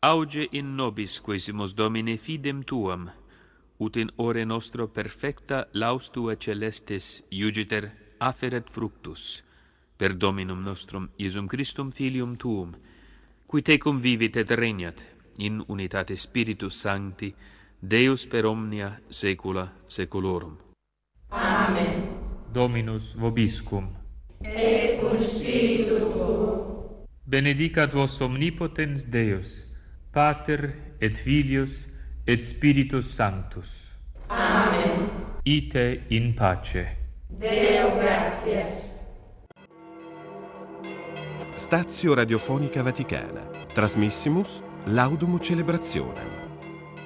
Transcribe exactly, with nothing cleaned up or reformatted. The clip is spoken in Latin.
auge in nobis quesimus Domine fidem tuam, ut in ore nostro perfecta laus tua celestis iugiter aferet fructus, per Dominum nostrum Iesum Christum Filium tuum, qui tecum vivit et regnat in unitate Spiritus Sancti, Deus per omnia saecula saeculorum. Amen. Dominus vobiscum. Et cum spiritu tuo. Benedicat vos omnipotens Deus, Pater et Filius et Spiritus Sanctus. Amen. Ite in pace. Deo gratias. Stazio Radiofonica Vaticana. Trasmissimus Laudum Celebrationem.